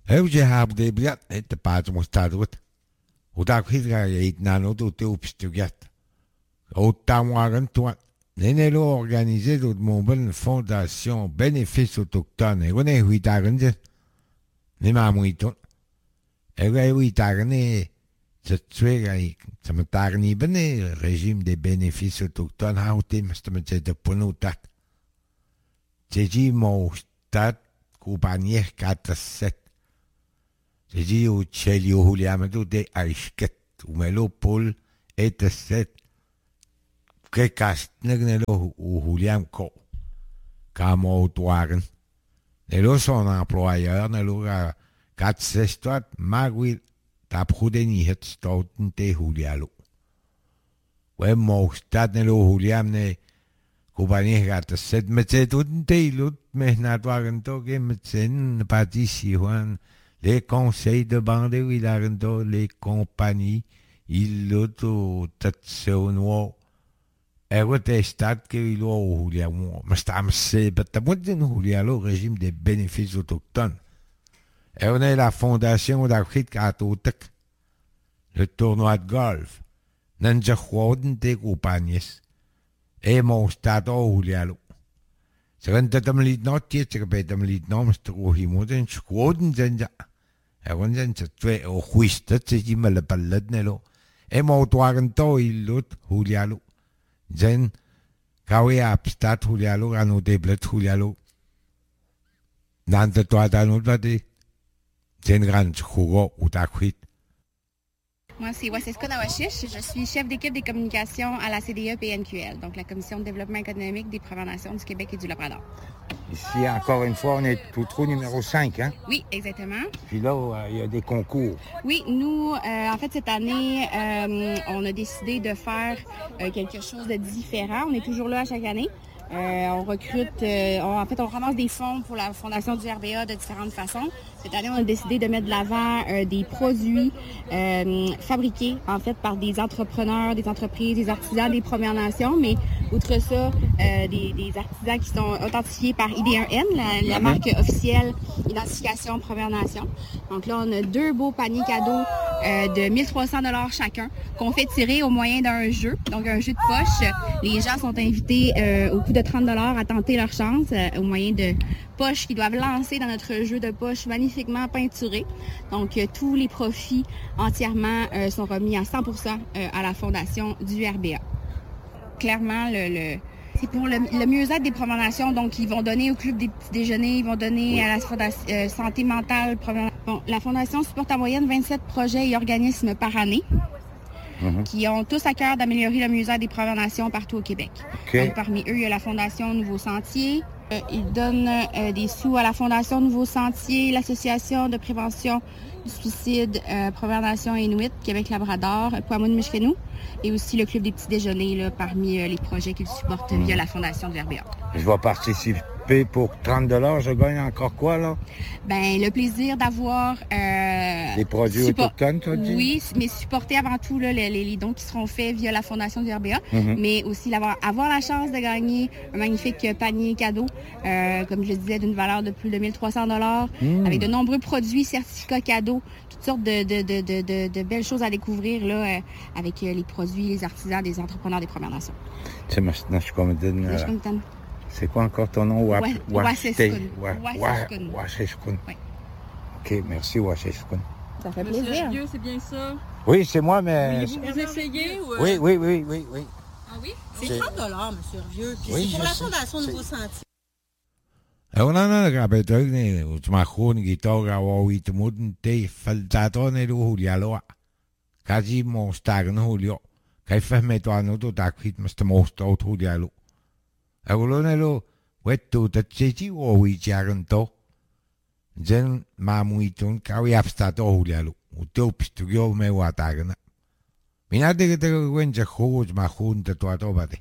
Je har det bliver et bare som startet. Og der kigger jeg et andet ud til opstyret. Og der var en tur. Den er organiseret ud mod fondation Benefice Autochtone. Og det er vi der ikke. Det er meget godt. Jeg er vi der ikke. Så tvækker jeg, som der ikke regime de Benefice Autochtone har det mest med det på noget der. Det er må start kubanier katasset. Det er jo tjælge Juliam, det er sket. Umelo Paul et set. Kastnægne lo Juliam ko. Kamo dwagen. Nelo son employeur nelo katsestot magwil. Der pruden i het stoten det Julialo. Hvem må stad nelo Juliam ne kubanier katasset med det uden del ud med natwagen dog med sen partisi Juan. Les conseils de bande, il a rendu les compagnies, il l'auto tatsuno. Erote stat que il a Juliamo. Mais c'est pas le régime des bénéfices autochtones. Et on est la fondation d'Afrique catholique. Le tournoi de golf. Nanja Juan de compagnies. Et mon stade au Julialo. C'est un tatamlit notier, c'est que tatamlit nom, c'est trop himoden, Juan Zanja. Egon zijn ze twee oogwisten, ze zien me le ballet nelo. Emo waren to ilut Julialo. Zijn kawe abstat Julialo, anu de blet Julialo. Nante to adanu dati. Zijn grand jugo utakwit. Moi, c'est Waseska Nawashish. Je suis chef d'équipe des communications à la CDE PNQL, donc la Commission de développement économique des Premières Nations du Québec et du Labrador. Ici, encore une fois, on est tout trou numéro 5, hein? Oui, exactement. Puis là, il y a des concours. Oui, nous, en fait, cette année, on a décidé de faire quelque chose de différent. On est toujours là à chaque année. On recrute, on ramasse des fonds pour la fondation du RBA de différentes façons. Cette année, on a décidé de mettre de l'avant des produits fabriqués, en fait, par des entrepreneurs, des entreprises, des artisans des Premières Nations, mais outre ça, des artisans qui sont authentifiés par ID1N, la marque officielle Identification Premières Nations. Donc là, on a 2 beaux paniers cadeaux de 1300 $ chacun qu'on fait tirer au moyen d'un jeu, donc un jeu de poche. Les gens sont invités au coût de 30 $ à tenter leur chance au moyen de poches qu'ils doivent lancer dans notre jeu de poche magnifiquement peinturé. Donc, tous les profits entièrement sont remis à 100% à la fondation du RBA. Clairement, c'est pour le mieux-être des Premières Nations. Donc, ils vont donner au club des petits déjeuners, ils vont donner à la fondation santé mentale. Bon, la fondation supporte en moyenne 27 projets et organismes par année. Qui ont tous à cœur d'améliorer le mieux-être des Premières Nations partout au Québec. Okay. Donc, parmi eux, il y a la Fondation Nouveau Sentier. Ils donnent des sous à la Fondation Nouveau Sentier, l'Association de prévention du suicide Premières Nations Inuit, Québec-Labrador, Pouamoun-Mishkenou, et aussi le Club des petits déjeuners là, parmi les projets qu'ils supportent via la Fondation du RBA. Je vais participer pour 30 $, je gagne encore quoi, là? Ben, le plaisir d'avoir... les produits autochtones, tu as dit? Oui, mais supporter avant tout là, les dons qui seront faits via la Fondation du RBA, mais aussi avoir la chance de gagner un magnifique panier cadeau, comme je le disais, d'une valeur de plus de 1300 $, avec de nombreux produits, certificats cadeaux, toutes sortes de belles choses à découvrir là, avec les produits, les artisans, des entrepreneurs des Premières Nations. C'est quoi encore ton nom? Waseskun. Waseskun. OK, merci, Waseskun. Ça fait plaisir. Monsieur Vieux, c'est bien ça? Oui, c'est moi, mais... Vous essayez ou... Oui. Ah oui? C'est 30 $, monsieur Vieux. Puis oui, c'est pour la Fondation Nouveau Sentier. On a kapitøgne, utmahun gitar og itmuden det faltatone du Julialo. Kaji mo stagen Julio. Kai fahmet anu tu takit masta mo stout Julialo. Agulonelo wettu tatseji o wijagan to. Zen mamuitun kawi abstato Julialo. Utopistugio me watagana. Minate que te wenja hoj mahun tatuatobate.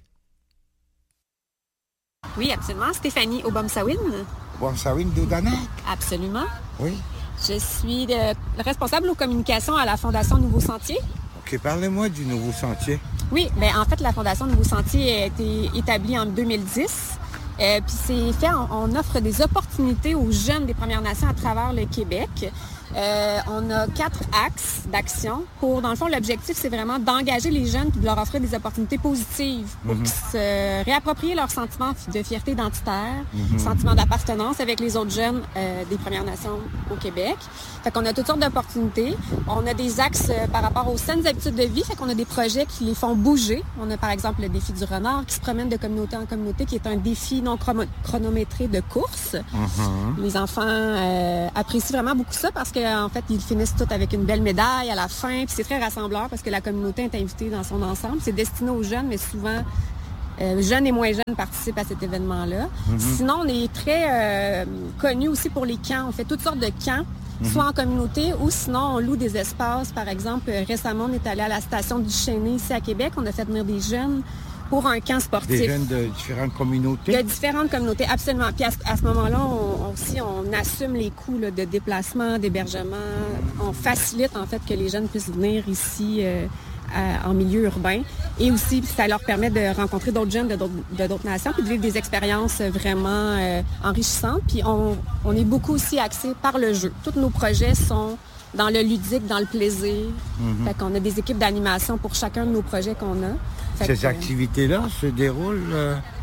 Oui, absolument. Stéphanie Obamsawin. Obamsawin d'Oudanac? Absolument. Oui. Je suis responsable aux communications à la Fondation Nouveau Sentier. OK, parlez-moi du Nouveau Sentier. Oui, bien, en fait, la Fondation Nouveau Sentier a été établie en 2010 Puis c'est fait, on offre des opportunités aux jeunes des Premières Nations à travers le Québec. On a 4 axes d'action pour, dans le fond, l'objectif, c'est vraiment d'engager les jeunes et de leur offrir des opportunités positives pour qu'ils se réapproprient leur sentiment de fierté identitaire, sentiment d'appartenance avec les autres jeunes des Premières Nations au Québec. Fait qu'on a toutes sortes d'opportunités. On a des axes par rapport aux saines habitudes de vie, fait qu'on a des projets qui les font bouger. On a par exemple le défi du renard qui se promène de communauté en communauté, qui est un défi non chronométré de course. Les enfants apprécient vraiment beaucoup ça parce que en fait, ils finissent tous avec une belle médaille à la fin. Puis c'est très rassembleur parce que la communauté est invitée dans son ensemble. C'est destiné aux jeunes, mais souvent, jeunes et moins jeunes participent à cet événement-là. Sinon, on est très connus aussi pour les camps. On fait toutes sortes de camps, soit en communauté ou sinon, on loue des espaces. Par exemple, récemment, on est allé à la station du Chêné ici à Québec. On a fait venir des jeunes pour un camp sportif. Des jeunes de différentes communautés? De différentes communautés, absolument. Puis à ce moment-là, on assume les coûts là, de déplacement, d'hébergement. On facilite en fait que les jeunes puissent venir ici en milieu urbain. Et aussi, ça leur permet de rencontrer d'autres jeunes de d'autres nations puis de vivre des expériences vraiment enrichissantes. Puis on est beaucoup aussi axé par le jeu. Tous nos projets sont dans le ludique, dans le plaisir. Fait qu'on a des équipes d'animation pour chacun de nos projets qu'on a. Ces activités-là se déroulent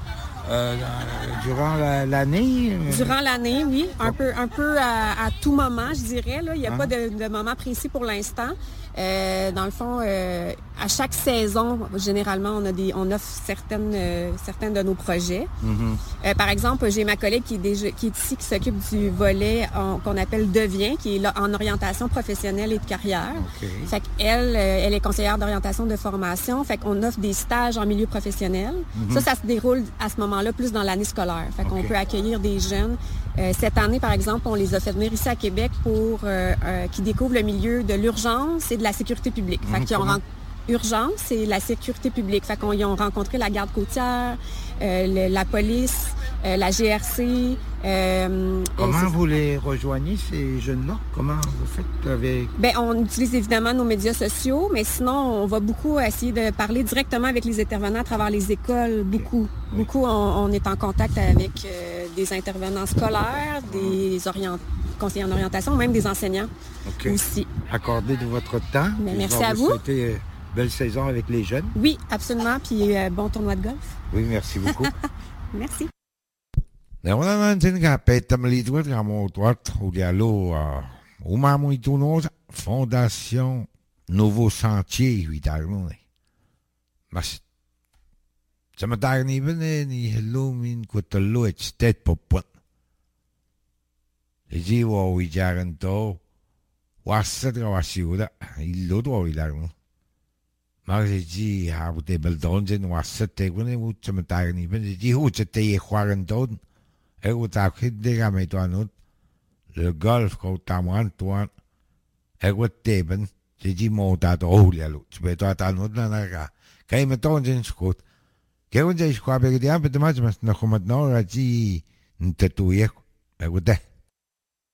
durant l'année? Durant l'année, oui. Un peu à tout moment, je dirais. Là. Il n'y a pas de moment précis pour l'instant. Dans le fond, à chaque saison, généralement, on offre certains de nos projets. Par exemple, j'ai ma collègue qui est ici, qui s'occupe du volet qu'on appelle Deviens, qui est là, en orientation professionnelle et de carrière. Fait qu'elle, elle est conseillère d'orientation de formation. Fait qu'on offre des stages en milieu professionnel. Ça se déroule à ce moment-là plus dans l'année scolaire. Fait qu'on peut accueillir des jeunes. Cette année, par exemple, on les a fait venir ici à Québec pour qu'ils découvrent le milieu de l'urgence et de la sécurité publique. Fait qu'ils ont urgence et la sécurité publique. Fait qu'on y ont rencontré la garde côtière, la police, la GRC. Comment vous les rejoignez, ces jeunes-là? Comment vous faites avec... Bien, on utilise évidemment nos médias sociaux, mais sinon, on va beaucoup essayer de parler directement avec les intervenants à travers les écoles. Beaucoup. On est en contact avec des intervenants scolaires, des conseillers en orientation, même des enseignants aussi. Accordez de votre temps. Mais merci à vous. Souhaiter belle saison avec les jeunes. Oui, absolument. Puis bon tournoi de golf. Oui, merci beaucoup. Merci. Nauna natin ka peta malituat ka mo tuat ulialo umamu itunos Fondation Nouveau Sentier huitarno. Mas samatag ni ben ni hello min kutalo et stet popot. Eji wo wijaran to wasat ka wasiuda illo to wilarno. Marji ha bu te beldonjen wasat te wone bu samatag ni ben eji hu te ye khwaran don. Et vous avez dit que le golf, quand tu as moins de toi, et vous t'es ben, j'ai dit, mon tata, oh, tu peux t'attendre dans la gare. Quand il me tourne, j'ai une scout. Quand on dit, je crois que tu as un peu de match, mais maintenant, on a dit, une tatouille, et vous t'es.